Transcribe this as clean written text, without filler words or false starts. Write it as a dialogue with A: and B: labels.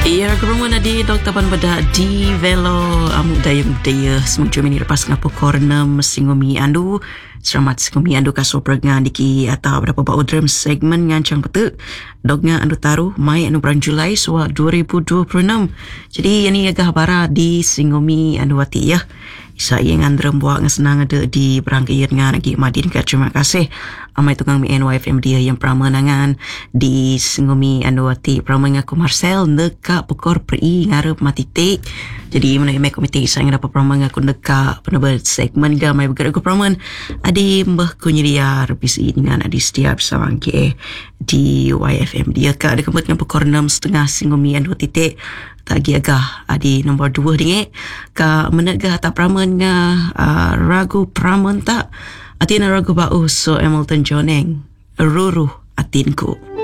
A: Ya, kerumun di Dr. Pan Beda di Velo daya semujur ini lepas ngapa korna singumi andu selamat singumi andu kaso pergan diki atau berapa bau drum segmen ngancang petuk dognya andu taruh mai anu bulan Julai suwa 2026. Jadi ini agak bara di singumi andu wati ya. Saya ngandrem buat ngesenang ada di berangkir dengan lagi Madin kat terima kasih amai tukang mi NYFM dia yang pramanangan di singumi anduati pramanga ku Marcel neka pekor pri ngarep matitik. Jadi menai mai komite saya dapat pramanga ku neka penebat segmen ga mai bergerak ku praman adi mbah ku nyedia repisi dengan adi setiap sawangke di YFM dia ka ada kembut dengan pekor 6.5 singumi anduati tagi agah adi nombor 2 dingit ka menegah tak praman nga ragu praman tak atina ragu bau so Hamilton Joneng ruruh atinku.